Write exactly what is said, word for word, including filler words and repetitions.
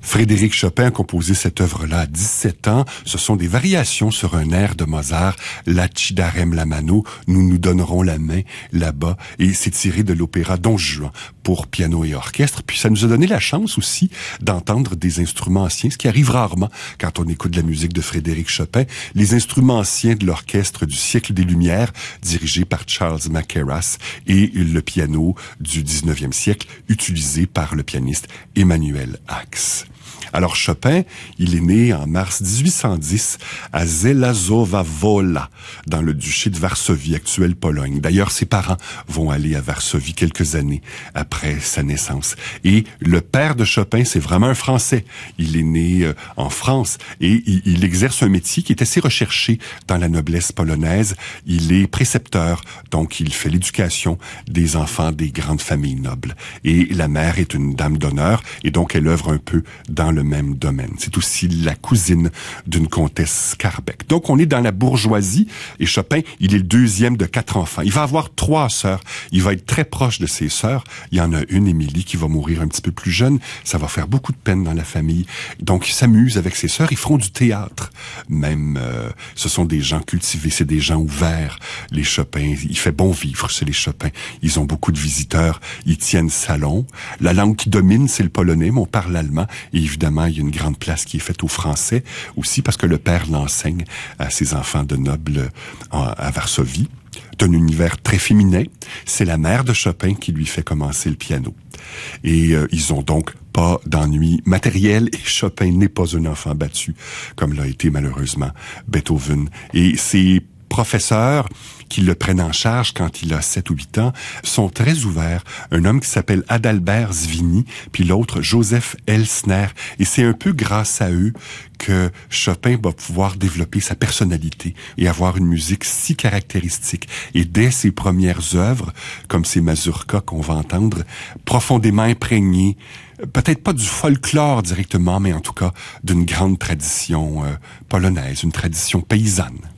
Frédéric Chopin a composé cette œuvre-là à dix-sept ans. Ce sont des variations sur un air de Mozart, La ci darem la mano, nous nous donnerons la main là-bas, et c'est tiré de l'opéra Don Juan pour piano et orchestre. Puis ça nous a donné la chance aussi d'entendre des instruments anciens, ce qui arrive rarement quand on écoute de la musique de Frédéric Chopin. Les instruments anciens de l'orchestre du siècle des Lumières, dirigé par Charles Mackerras, et le piano du dix-neuvième siècle, utilisé par le pianiste Emanuel Ax. Alors Chopin, il est né en mars dix-huit cent dix à Żelazowa Wola, dans le duché de Varsovie, actuelle Pologne. D'ailleurs, ses parents vont aller à Varsovie quelques années après sa naissance. Et le père de Chopin, c'est vraiment un Français. Il est né euh, en France et il, il exerce un métier qui est assez recherché dans la noblesse polonaise. Il est précepteur, donc il fait l'éducation des enfants des grandes familles nobles. Et la mère est une dame d'honneur et donc elle œuvre un peu dans le même domaine. C'est aussi la cousine d'une comtesse Skarbek. Donc, on est dans la bourgeoisie et Chopin, il est le deuxième de quatre enfants. Il va avoir trois sœurs. Il va être très proche de ses sœurs. Il y en a une, Émilie, qui va mourir un petit peu plus jeune. Ça va faire beaucoup de peine dans la famille. Donc, il s'amuse avec ses sœurs. Ils feront du théâtre. Même, euh, ce sont des gens cultivés. C'est des gens ouverts. Les Chopin, il fait bon vivre chez les Chopin. Ils ont beaucoup de visiteurs. Ils tiennent salon. La langue qui domine, c'est le polonais, mais on parle allemand. Et évidemment, il y a une grande place qui est faite au français aussi parce que le père l'enseigne à ses enfants de nobles à Varsovie. C'est un univers très féminin. C'est la mère de Chopin qui lui fait commencer le piano. Et euh, ils ont donc pas d'ennui matériel et Chopin n'est pas un enfant battu comme l'a été malheureusement Beethoven. Et ses professeurs qui le prennent en charge quand il a sept ou huit ans sont très ouverts. Un homme qui s'appelle Adalbert Zwini, puis l'autre Joseph Elsner. Et c'est un peu grâce à eux que Chopin va pouvoir développer sa personnalité et avoir une musique si caractéristique. Et dès ses premières œuvres, comme ces mazurkas qu'on va entendre, profondément imprégnées, peut-être pas du folklore directement, mais en tout cas d'une grande tradition euh, polonaise, une tradition paysanne.